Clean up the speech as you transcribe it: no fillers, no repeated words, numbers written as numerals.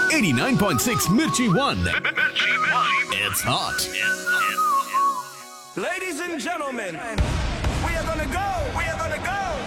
89.6 Mirchi 1. It's hot. Ladies and gentlemen, we are gonna go.